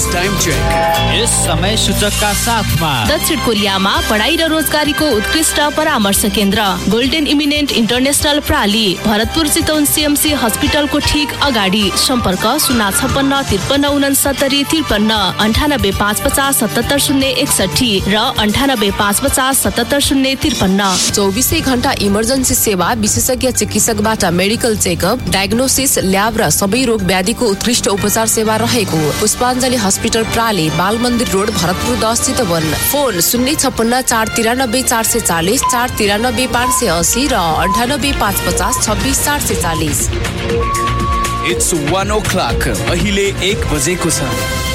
News time check. यस समय सूचकका साथमा दक्षिण कोरियामा पढाइ र रोजगारीको उत्कृष्ट परामर्श केन्द्र golden eminent international प्राली, Bharatpur Chitwan CMC हस्पिटलको ठीक अगाडि। सम्पर्क 056 53 69 53 98 550 77 061 र 98 550 77 053। 24 घण्टा इमर्जेन्सी सेवा, विशेषज्ञ चिकित्सकबाट मेडिकल चेकअप, डायग्नोसिस, ल्याब र सबै रोग व्याधिको उत्कृष्ट उपचार सेवा रहेको पुष्पाञ्जली हस्पिटल प्राली, बाल मन्दिर रोड, भरतपुर 10 चितवन। फोन 056 493 440 493 580 र 98 550 26 440। It's 1 o'clock. अहिले 1 बजेको छ।